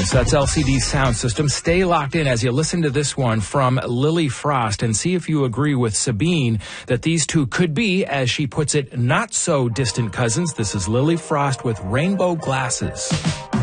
Yes, that's LCD Sound System. Stay locked in as you listen to this one from Lily Frost and see if you agree with Sabine that these two could be, as she puts it, not so distant cousins. This is Lily Frost with Rainbow Glasses.